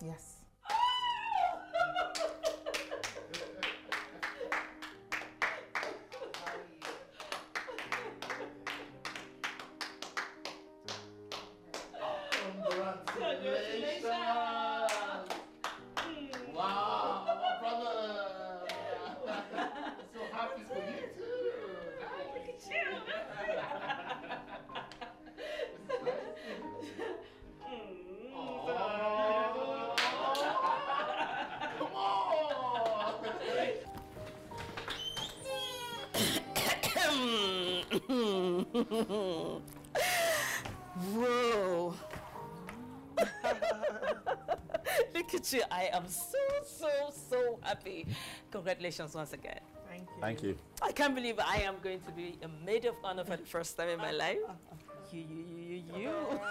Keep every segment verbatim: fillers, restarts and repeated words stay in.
Yes. Congratulations! Wow, brother! So happy for you too! Look at you! Come on! Whoa! Look at you. I am so, so, so happy. Congratulations once again. Thank you. Thank you. I can't believe I am going to be a maid of honor for the first time in my life. You, you, you, you, you.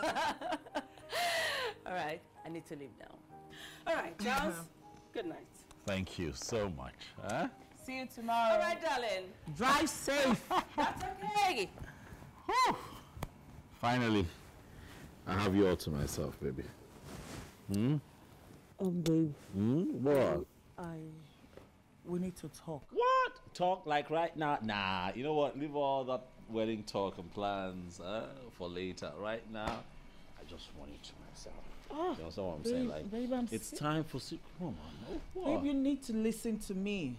All right, I need to leave now. All right, Charles, good night. Thank you so much. Huh? See you tomorrow. All right, darling. Drive safe. That's okay. Whew. Finally, I have you all to myself, baby. Hmm? Um, babe. Hmm? What? I... We need to talk. What? Talk like right now? Nah, you know what? Leave all that wedding talk and plans uh, for later. Right now, I just want you to myself. Oh, you understand what I'm babe, saying? Like, babe, I'm it's sick. time for... Se Come on, man. What? Babe, you need to listen to me.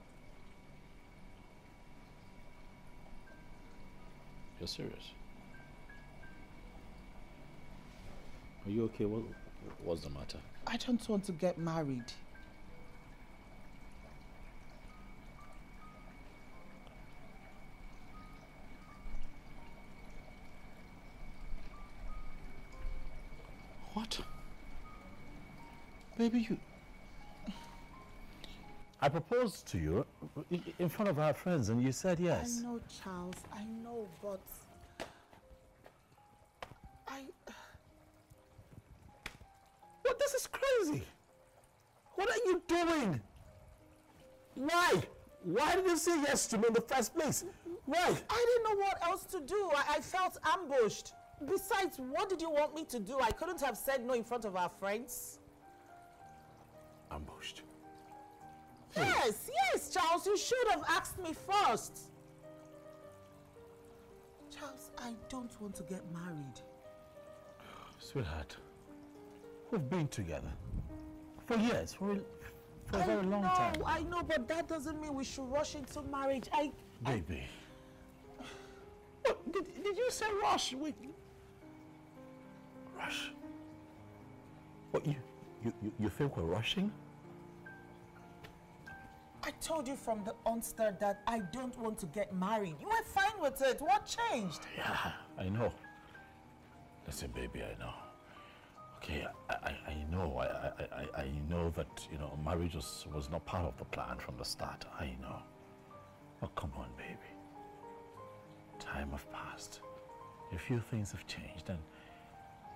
You're serious? Are you okay? What, what's the matter? I don't want to get married. What? Baby, you... I proposed to you in front of our friends and you said yes. I know, Charles, I know, but... I... What? This is crazy. What are you doing? Why? Why did you say yes to me in the first place? Why? I didn't know what else to do. I, I felt ambushed. Besides, what did you want me to do? I couldn't have said no in front of our friends. Ambushed? Yes, yes, Charles, you should have asked me first. Charles, I don't want to get married. Sweetheart, we've been together for years, for a, for a I very long know, time. I know, but that doesn't mean we should rush into marriage. I... Baby. I... What, did, did you say rush? Wait. Rush? What, you, you, you, you think we're rushing? I told you from the onset that I don't want to get married. You were fine with it. What changed? Yeah, I know. Listen, baby, I know. Okay, I, I, I know. I, I, I, I know that, you know, marriage was, was not part of the plan from the start. I know. But come on, baby. Time has passed. A few things have changed, and